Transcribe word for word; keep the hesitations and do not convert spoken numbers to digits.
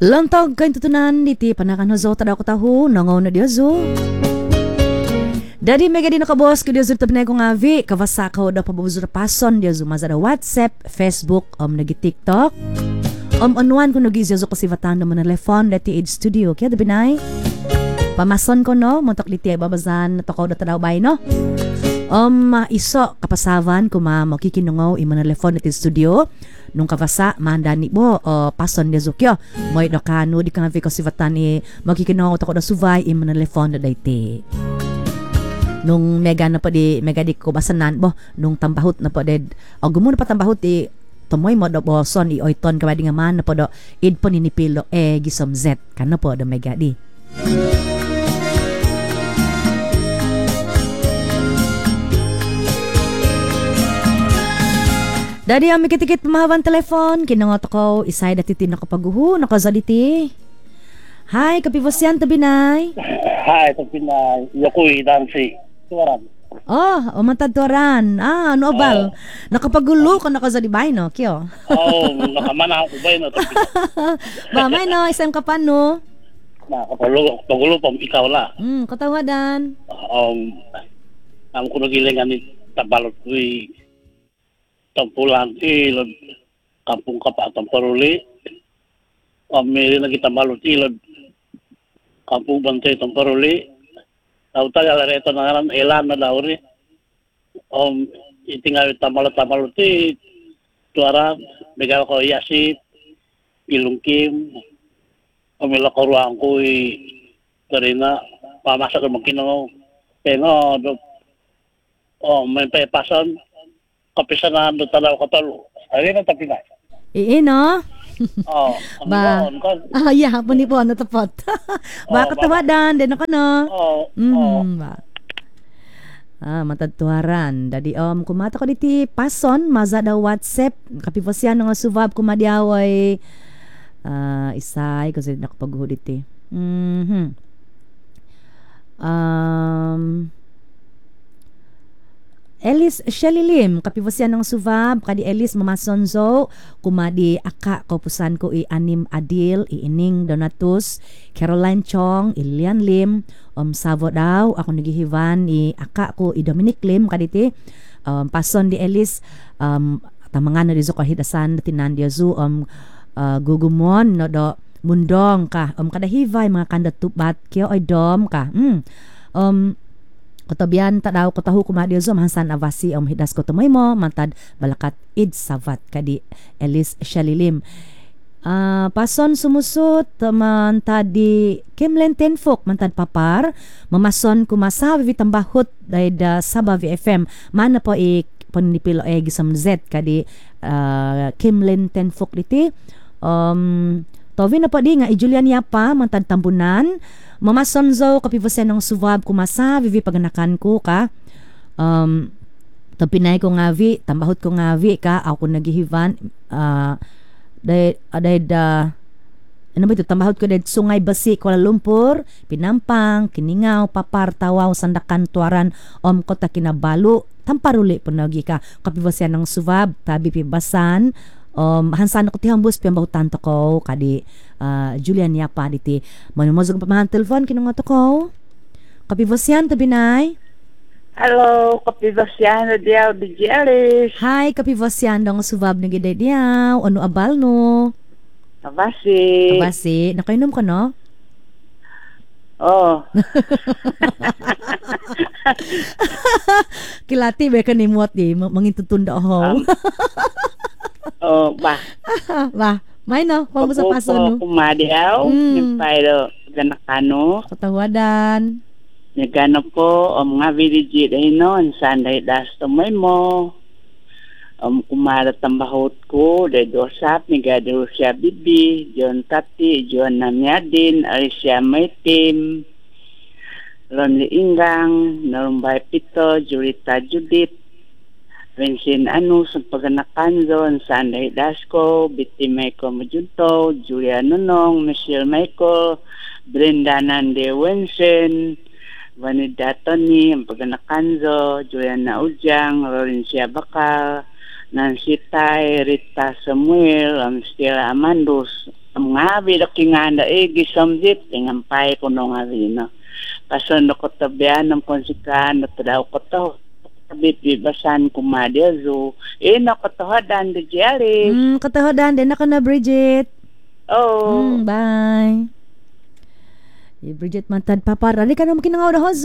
Lantag kain tutunan diti panakan hozo tadaw ko tahu nangaw na diazo. Dadi mega di nakabos ko diazo tapinay ko nga vi kavasa ko da pabuzo na pason diazo mazada WhatsApp, Facebook, om nagi TikTok. Om onuan ko nagi diazo kasi vatan na telefon dati id studio kaya dabinay. Pamason ko no, montok diti ay babazan takaw da tadaw bay no. Um, uh, iso kapasavan kuma makikinungaw iman telefon at studio nung kavasa mandani bo uh, pason de zukyo moy do kanu di kang viko sivatan ni makikinungaw tako da suvay iman telefon da dayti nung mega na pa di mega di ko basanan bo nung tambahut na pa ded o gumun pa tambahut di tumoy mo do boson i oiton kabadi nga man na pa do id po ninipilo e gisom z kan na po do mega di. Dadi ang mikitikit pamahawan telefon, kinangot ako, isay dati tinakapaguhu, nakazaliti. Hi, kapivosyan tabinay. Hi, tabinay. Yakuy, dansi. Tuwaran. Oh, umantad tuwaran. Ah, ano abal? Oh. Nakapagulo ka nakazalibay, no? Kyo? Oo, oh, nakamana ako ba yun? Ba, may no, isang kapan, no? Nakapagulo, pagulo pa, ikaw la. Hmm, katawadan. Um, ang kunagilingan ni tabalot ko'y tampulan ilod kampung kapa tamparuli kami na kita balot ilod kampung bantay tamparuli tau taga reto na ngaran elan na daw ri om itingal tamalot tamalot ti tuara begal ko yasi ilungkim omila ko ruang ko i karina pamasak mo kinong pengo do oh may pasan kapisanan do tanaw ko talo. Ay na tapinay. Ii no. Oh, ba. Ah, yeah, hapon ni po natapot. Ba katawadan den ako no. Oh. Mm, ba. Ah, matadtuaran. Dadi om kumata ko diti pason maza da WhatsApp kapivosyan nga suvab kumadiaway ah isay kasi nakapagho diti. Mhm. Um Elis Shelilim, kapivosyan ng suvab, kadi Elis Mamasonzo, kumadi Aka, kopusan ko i Anim Adil, i Ining Donatus, Caroline Chong, Ilian Lim, um, Savo daw, ako nagihivan, i Aka ko i Dominic Lim, kaditi, um, pason di Elis, um, tamangan na dizo kahidasan, tinandya zu, um, uh, gugumon, no do, mundong ka, um, kadahivay, mga kandatubat, kyo ay dom ka, mm, um, Kotabian tadaw kotahu kumadio zo mahansan avasi om hidas ko tumoy mo mantad balakat id savat kadi Elis Shalilim. Uh, pason sumusot mantad di Kimlen Tenfok mantad papar mamason kumasa vitambahut dahil da Sabah V F M mana po i panipilo e gisam Z kadi uh, Kimlen Tenfok diti um Tovi na pa di nga i Julian Yapa mantad tambunan Mamason zo kapivosyan ng suvab kumasa vivi paganakan ko ka um tapinay ko nga vi tambahot ko nga vi ka ako nagihivan uh, dahil dahil da ano ba ito tambahot ko dahil Sungay Basi Kuala Lumpur Pinampang Kiningaw Papar Tawaw Sandakan Tuaran om kota Kinabalu tamparuli po nagi ka kapivosyan ng suvab tabi pibasan Um, hansan ko tihambus piyambahutan to ko kadi uh, Julian Yapa diti manumozog pamahan telefon kinong to ko kapivosyan tabinay. Hello kapivosyan diaw di Alice. Hi kapivosyan dong suvab na giday diaw ano abal no abasi abasi nakainom ka no oh kilati ba ka nimot di mangintutunda ho um. Oh, ba. Ba, may no, pang sa paso no. Kumadiaw, mm. Pero ganakano. Katawadan. Nagano po, om nga viligid ay noon, sanday das tumoy mo. Um, kumara tambahot ko, de dosap, ni gado siya bibi, John Tati, John Namyadin, Alicia Maitim, Lonely Ingang, Narumbay Pito, Julita Judith, Vincent Anu sa paganakan zon, Sanday Dasco, Biti Michael Majunto, Julia Nunong, Michelle Michael, Brenda Nande Wensen, Vanida Tony, ang paganakan zo, Juliana Ujang, Laurencia Bakal, Nancy Tay, Rita Samuel, um, Stella Amandus, Ang ngabi da kinganda eh gisamjit dengan pai ko no ngabi no. Pasondo ko tabian ng konsikan na daw ko to. Bibasan kumadia zo. Eh nakatahadan de jari. Hmm, katahodan din ako na Bridget. Oh. Hmm, bye. Eh, Bridget mantad papar. Ani ka na makinangaw na